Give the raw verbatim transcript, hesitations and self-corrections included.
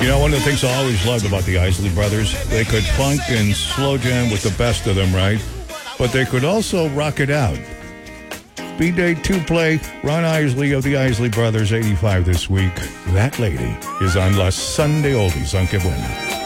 You know, one of the things I always loved about the Isley Brothers, they could funk and slow jam with the best of them, right? But they could also rock it out. B-Day two play, Ron Isley of the Isley Brothers, eighty-five this week. That lady is on La Sunday Oldies on Qué Buena.